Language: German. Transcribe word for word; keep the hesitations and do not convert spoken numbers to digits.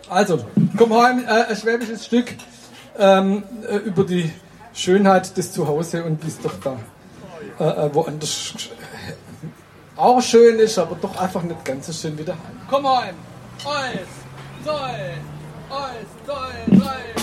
Also, komm heim, äh, ein schwäbisches Stück ähm, äh, über die Schönheit des Zuhause und wie es doch da äh, äh, woanders äh, auch schön ist, aber doch einfach nicht ganz so schön wie daheim. Komm heim! Eins, zwei, eins, zwei, drei.